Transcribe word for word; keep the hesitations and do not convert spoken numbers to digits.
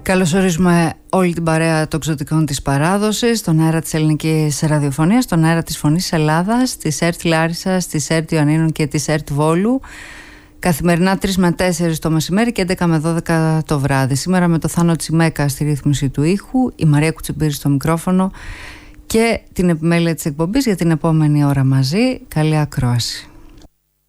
Καλωσορίζουμε όλη την παρέα των ξωτικών της παράδοσης, στον αέρα της ελληνικής ραδιοφωνίας, στον αέρα της Φωνής Ελλάδας, της ΕΡΤ Λάρισσας, της ΕΡΤ Ιωαννίνων και της ΕΡΤ Βόλου. Καθημερινά τρεις με τέσσερις το μεσημέρι και έντεκα με δώδεκα το βράδυ. Σήμερα με το Θάνο Τσιμέκα στη ρύθμιση του ήχου, η Μαρία Κουτσιμπήρη στο μικρόφωνο και την επιμέλεια της εκπομπής για την επόμενη ώρα μαζί. Καλή ακρόαση.